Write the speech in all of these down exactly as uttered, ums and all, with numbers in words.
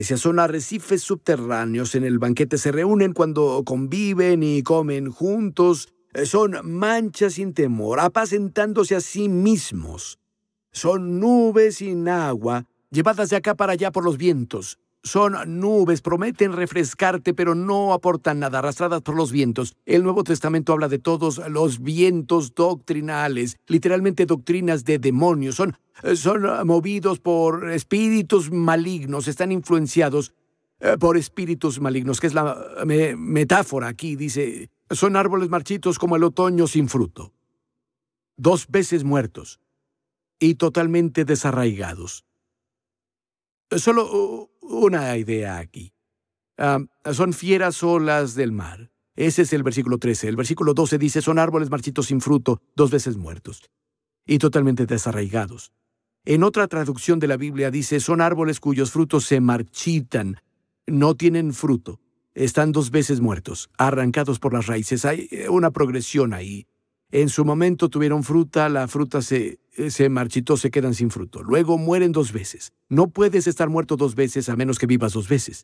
Son arrecifes subterráneos en el banquete, se reúnen cuando conviven y comen juntos. Son manchas sin temor, apacentándose a sí mismos. Son nubes sin agua, llevadas de acá para allá por los vientos. Son nubes, prometen refrescarte, pero no aportan nada, arrastradas por los vientos. El Nuevo Testamento habla de todos los vientos doctrinales, literalmente doctrinas de demonios. Son, son movidos por espíritus malignos, están influenciados eh, por espíritus malignos, que es la me, metáfora aquí. Dice, son árboles marchitos como el otoño sin fruto, dos veces muertos y totalmente desarraigados. Solo una idea aquí. Uh, son fieras olas del mar. Ese es el versículo trece. El versículo doce dice, son árboles marchitos sin fruto, dos veces muertos y totalmente desarraigados. En otra traducción de la Biblia dice, son árboles cuyos frutos se marchitan, no tienen fruto, están dos veces muertos, arrancados por las raíces. Hay una progresión ahí. En su momento tuvieron fruta, la fruta se, se marchitó, se quedan sin fruto. Luego mueren dos veces. No puedes estar muerto dos veces a menos que vivas dos veces.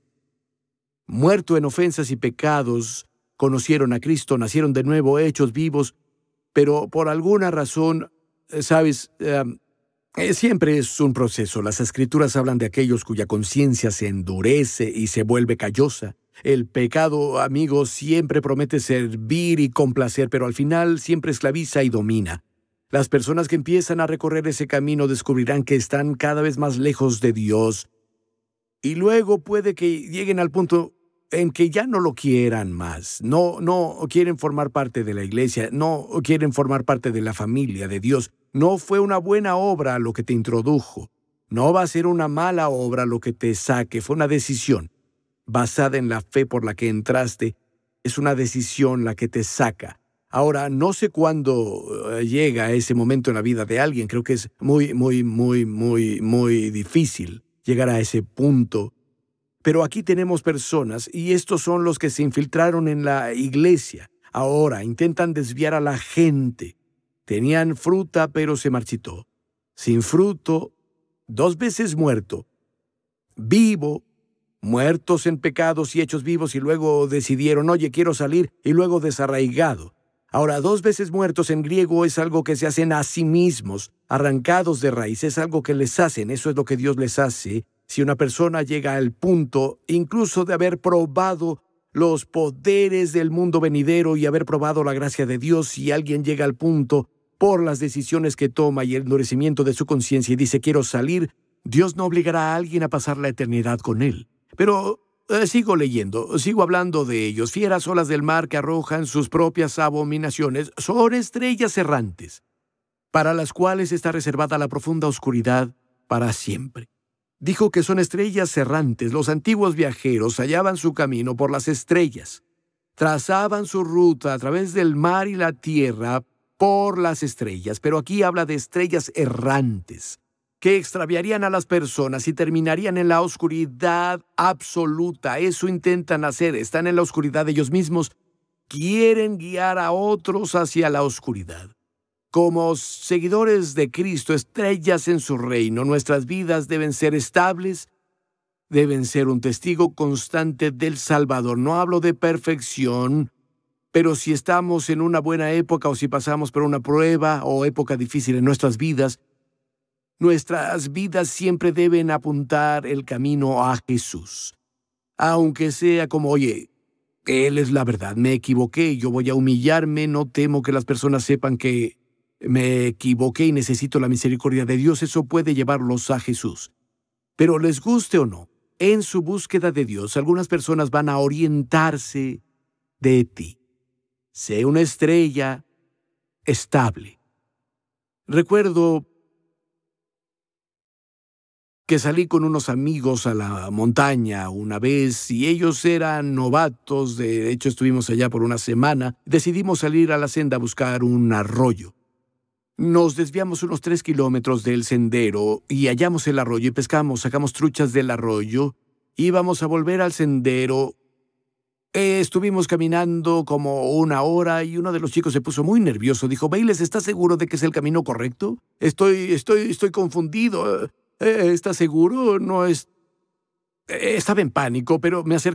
Muerto en ofensas y pecados, conocieron a Cristo, nacieron de nuevo, hechos vivos, pero por alguna razón, sabes, um, eh, siempre es un proceso. Las Escrituras hablan de aquellos cuya conciencia se endurece y se vuelve callosa. El pecado, amigos, siempre promete servir y complacer, pero al final siempre esclaviza y domina. Las personas que empiezan a recorrer ese camino descubrirán que están cada vez más lejos de Dios. Y luego puede que lleguen al punto en que ya no lo quieran más. No, no quieren formar parte de la iglesia, no quieren formar parte de la familia de Dios. No fue una buena obra lo que te introdujo. No va a ser una mala obra lo que te saque. Fue una decisión basada en la fe por la que entraste. Es una decisión la que te saca. Ahora, no sé cuándo llega ese momento en la vida de alguien. Creo que es muy, muy, muy, muy, muy difícil llegar a ese punto. Pero aquí tenemos personas, y estos son los que se infiltraron en la iglesia. Ahora intentan desviar a la gente. Tenían fruta, pero se marchitó. Sin fruto, dos veces muerto. Vivo, muertos en pecados y hechos vivos, y luego decidieron, oye, quiero salir, y luego desarraigado. Ahora, dos veces muertos en griego es algo que se hacen a sí mismos, arrancados de raíz, es algo que les hacen, eso es lo que Dios les hace. Si una persona llega al punto, incluso de haber probado los poderes del mundo venidero y haber probado la gracia de Dios, si alguien llega al punto, por las decisiones que toma y el endurecimiento de su conciencia y dice, quiero salir, Dios no obligará a alguien a pasar la eternidad con él. Pero eh, sigo leyendo, sigo hablando de ellos. Fieras olas del mar que arrojan sus propias abominaciones son estrellas errantes, para las cuales está reservada la profunda oscuridad para siempre. Dijo que son estrellas errantes. Los antiguos viajeros hallaban su camino por las estrellas. Trazaban su ruta a través del mar y la tierra por las estrellas. Pero aquí habla de estrellas errantes, que extraviarían a las personas y terminarían en la oscuridad absoluta. Eso intentan hacer. Están en la oscuridad ellos mismos. Quieren guiar a otros hacia la oscuridad. Como seguidores de Cristo, estrellas en su reino, nuestras vidas deben ser estables, deben ser un testigo constante del Salvador. No hablo de perfección, pero si estamos en una buena época o si pasamos por una prueba o época difícil en nuestras vidas, nuestras vidas siempre deben apuntar el camino a Jesús. Aunque sea como, oye, Él es la verdad, me equivoqué, yo voy a humillarme, no temo que las personas sepan que me equivoqué y necesito la misericordia de Dios. Eso puede llevarlos a Jesús. Pero les guste o no, en su búsqueda de Dios, algunas personas van a orientarse de ti. Sé una estrella estable. Recuerdo que salí con unos amigos a la montaña una vez y ellos eran novatos. De hecho, estuvimos allá por una semana. Decidimos salir a la senda a buscar un arroyo. Nos desviamos unos tres kilómetros del sendero y hallamos el arroyo y pescamos, sacamos truchas del arroyo. Íbamos a volver al sendero. Eh, estuvimos caminando como una hora y uno de los chicos se puso muy nervioso. Dijo, Bayles, ¿estás seguro de que es el camino correcto? Estoy, estoy, estoy confundido. Eh, ¿Estás seguro? No es... Eh, Estaba en pánico, pero me acerqué